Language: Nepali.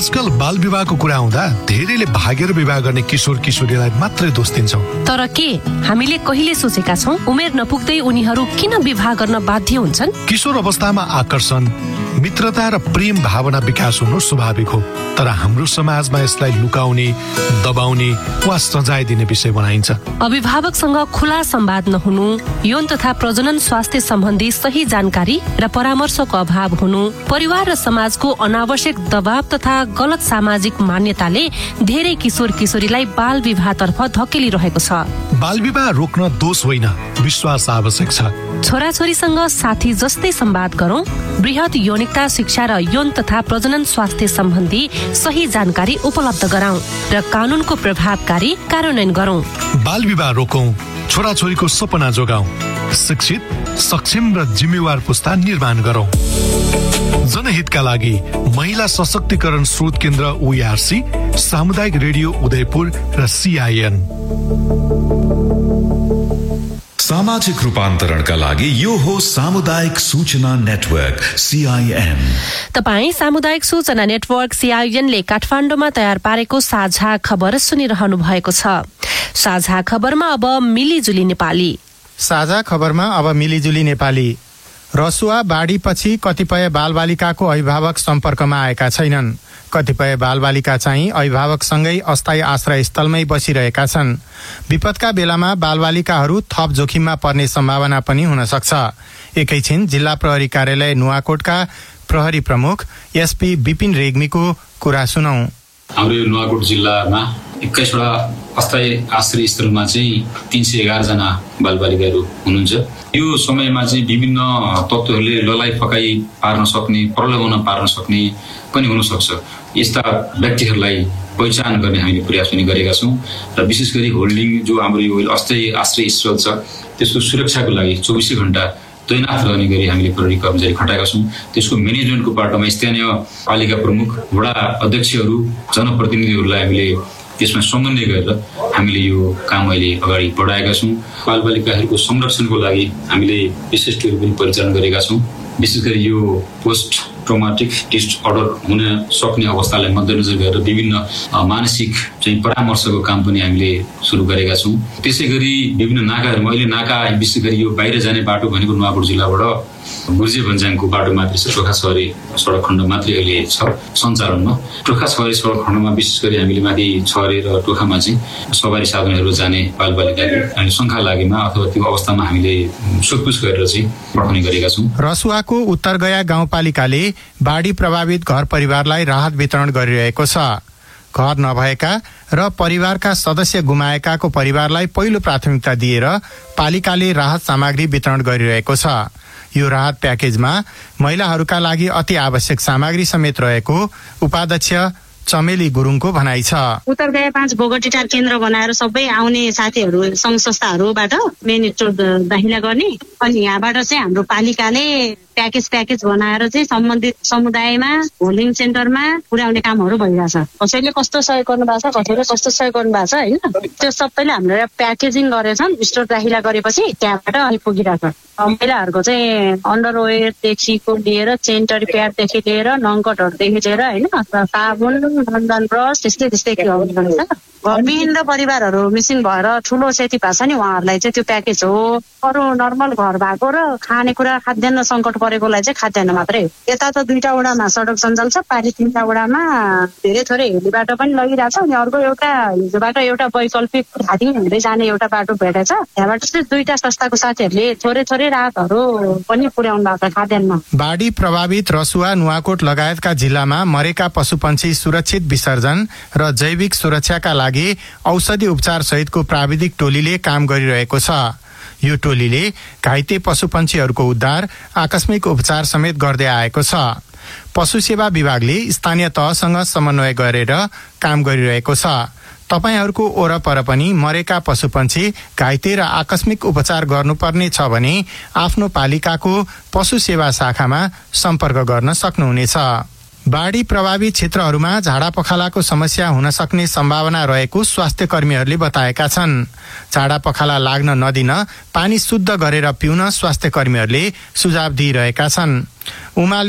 आजकल बाल विवाहको कुरा आउँदा धेरैले भागेर विवाह गर्ने किशोर किशोरीलाई मात्रै दोष दिन्छौँ। तर के हामीले कहिले सोचेका छौँ उमेर नपुग्दै उनीहरू किन विवाह गर्न बाध्य हुन्छन्? किशोर अवस्थामा आकर्षण, मित्रता र प्रेम भावना विकास हुनु स्वाभाविक हो, तर हाम्रो समाजमा यसलाई लुकाउने, दबाउने वा सजाय दिने विषय बनाइन्छ। अभिभावकसँग खुला संवाद नहुनु, यौन तथा प्रजनन स्वास्थ्य सम्बन्धी सही जानकारी र परामर्शको अभाव हुनु, परिवार र समाजको अनावश्यक दबाव तथा गलत सामाजिक मान्यताले धेरै किशोर किशोरीलाई बाल विवाहतर्फ धकेलिरहेको छ। बाल विवाह रोक्न दोष होइन, विश्वास आवश्यक छ। छोराछोरीसँग साथी जस्तै संवाद गरौं, बृहत यौनिकता शिक्षा र यौन तथा प्रजनन स्वास्थ्य सम्बन्धी सही जानकारी उपलब्ध गराउँ र कानूनको प्रभावकारी कार्यान्वयन गरौं। बाल विवाह रोकौं, छोराछोरीको सपना जोगाउँ, शिक्षित, सक्षम र जिम्मेवार पुस्ता निर्माण गरौं। जनहितका लागि महिला सशक्तिकरण स्रोत केन्द्र OARC, सामुदायिक रेडियो उदयपुर र CIN। सामाजिक रूपान्तरणका लागि यो हो सामुदायिक सूचना नेटवर्क CIN। तपाई सामुदायिक सूचना नेटवर्क CIN ले काठमाडौँमा तयार पारेको साझा खबर सुनिरहनु भएको छ। साझा खबरमा अब मिलिजुली नेपाली। साझा खबरमा अब मिलिजुली नेपाली। रसुवा बाढीपछि कतिपय बालबालिकाको अभिभावक सम्पर्कमा आएका छैनन्। कतिपय बालबालिका चाहिँ अभिभावकसँगै अस्थायी आश्रय स्थलमै बसिरहेका छन्। विपदका बेलामा बालबालिकाहरू थप जोखिममा पर्ने सम्भावना पनि हुन सक्छ। एकैछिन जिल्ला प्रहरी कार्यालय नुवाकोटका प्रहरी प्रमुख SP विपिन रेग्मीको कुरा सुनौ। हाम्रो नुवाकोट जिल्लामा 21वटा अस्थायी आश्रय स्थलमा चाहिँ 311 जना बालबालिकाहरू हुनुहुन्छ। यो समयमा चाहिँ विभिन्न तत्त्वहरूले ललाई फकाई पार्न सक्ने, प्रलोभन पार्न सक्ने पनि हुन सक्छ। यस्ता व्यक्तिहरूलाई पहिचान गर्ने हामीले प्रयास पनि गरेका छौँ र विशेष गरी होल्डिङ जो हाम्रो यो अस्थायी आश्रय स्थल छ त्यसको सुरक्षाको लागि 24 घण्टा तैनाथ रहने गरी हामीले प्रहरी कर्मचारी खटाएका छौँ। त्यसको म्यानेजमेन्टको बाटोमा स्थानीय पालिका प्रमुख, वडा अध्यक्षहरू, जनप्रतिनिधिहरूलाई हामीले त्यसमा समन्वय गरेर हामीले यो काम अहिले अगाडि बढाएका छौँ। बालबालिकाहरूको संरक्षणको लागि हामीले विशेष टोली पनि परिचालन गरेका छौँ। विशेष गरी यो पोस्ट ट्रोमाटिक डिसअर्डर हुन सक्ने अवस्थालाई मध्यनजर गरेर विभिन्न मानसिक चाहिँ परामर्शको काम पनि हामीले सुरु गरेका छौँ। त्यसै गरी विभिन्न नाकाहरूमा अहिले नाका विशेष गरी यो बाहिर जाने बाटो भनेको नुवाकोट जिल्लाबाट गुर्जे भन्ज्याङको बाटो मात्रै छ, टोखा छहरे सडक खण्ड मात्रै अहिले छ सञ्चालनमा। टोखा छहरे सडक खण्डमा विशेष गरी हामीले माथि छहरे र टोखामा चाहिँ सवारी साधनहरू जाने बालबालिकाहरू अनि शङ्का लागेमा अथवा त्यो अवस्थामा हामीले सोधपुछ गरेर चाहिँ पठाउने गरेका छौँ। रसुवाको उत्तरगया गाउँपालिकाले बाढी प्रभावित घर परिवारलाई राहत वितरण गरिरहेको छ। घर नभएका र परिवारका सदस्य गुमाएकाको परिवारलाई पहिलो प्राथमिकता दिएर पालिकाले राहत सामग्री वितरण गरिरहेको छ। यो राहत प्याकेजमा महिलाहरूका लागि अति आवश्यक सामग्री समेत रहेको उपाध्यक्ष चमेली गुरुङको भनाइ छ। उत्तरगया 5 बोगटीटार केन्द्र बनाएर सबै आउने साथीहरू संघ संस्थाहरूबाट मेनिटोर दाखिला गर्ने अनि यहाँबाट चाहिँ हाम्रो पालिकाले प्याकेज बनाएर चाहिँ सम्बन्धित समुदायमा होल्डिङ सेन्टरमा पुर्याउने कामहरू भइरहेछ। कसैले कस्तो सहयोग गर्नु भएको छ, कसैले कस्तो सहयोग गर्नु भएको छ होइन, त्यो सबैले हाम्रो प्याकेजिङ गरेछन्। स्टोर दाखिला गरेपछि त्यहाँबाट आइपुगिरहेछ। महिलाहरूको चाहिँ अन्डरवेयरदेखिको लिएर सेनिटरी प्याडदेखि लिएर नङकटहरूदेखि लिएर होइन साबुन, नन्दन ब्रस त्यस्तै घरविहीन र परिवारहरू मिसिङ भएर ठुलो क्षति भएको छ नि उहाँहरूलाई चाहिँ त्यो प्याकेज हो। अरू नर्मल घर भएको र खानेकुरा खाद्यान्न सङ्कट परेकोलाई चाहिँ खाद्यान्न मात्रै हो। यता त 2टा वडामा सडक सञ्जाल छ, पारी 3टा वडामा धेरै थोरै हेलीबाट पनि लगिरहेछ अनि अर्को एउटा हिजोबाट एउटा वैकल्पिक घाटी हुँदै जाने एउटा बाटो भेटेछ। त्यहाँबाट चाहिँ 2टा संस्थाको साथीहरूले थोरै राहतहरू पनि पुर्याउनु भएको छ खाद्यान्न। बाढी प्रभावित रसुवा, नुवाकोट लगायतका जिल्लामा मरेका पशुपन्छी सुरक्षित विसर्जन र जैविक सुरक्षाका लागि औषधि उपचार सहितको प्राविधिक टोलीले काम गरिरहेको छ। यो टोलीले घाइते पशुपन्छीहरूको उद्धार, आकस्मिक उपचार समेत गर्दै आएको छ। पशु सेवा विभागले स्थानीय तहसँग समन्वय गरेर काम गरिरहेको छ। तपाईहरूको वरपर पनि मरेका पशुपन्छी घाइते र आकस्मिक उपचार गर्नुपर्ने छ भने आफ्नो पालिकाको पशु सेवा शाखामा सम्पर्क गर्न सक्नुहुनेछ। बाढी प्रभावित क्षेत्रहरूमा झाडापखालाको समस्या हुन सक्ने सम्भावना रहेको स्वास्थ्य कर्मीहरूले बताएका छन्। झाडापखाला लाग्न नदिन पानी शुद्ध गरेर पिउन स्वास्थ्य कर्मीहरूले सुझाव दिइरहेका छन्।